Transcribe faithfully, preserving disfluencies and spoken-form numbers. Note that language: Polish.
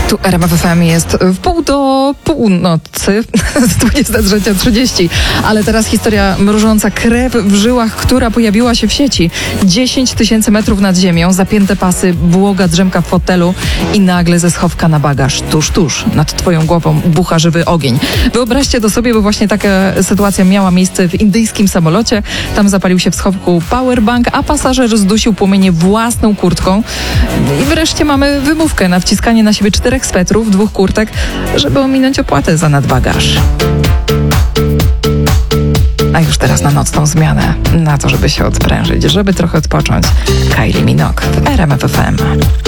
Tu R M F F M jest w pół do północy, dwudziesta trzecia trzydzieści. Ale teraz historia mrożąca krew w żyłach, która pojawiła się w sieci. dziesięć tysięcy metrów nad ziemią, zapięte pasy, błoga drzemka w fotelu i nagle ze schowka na bagaż, tuż, tuż, nad twoją głową bucha żywy ogień. Wyobraźcie to sobie, bo właśnie taka sytuacja miała miejsce w indyjskim samolocie. Tam zapalił się w schowku powerbank, a pasażer zdusił płomienie własną kurtką. I wreszcie mamy wymówkę na wciskanie na siebie czterech swetrów, dwóch kurtek, żeby ominąć opłatę za nadbagaż. A już teraz na nocną zmianę, na to, żeby się odprężyć, żeby trochę odpocząć. Kylie Minogue w R M F F M.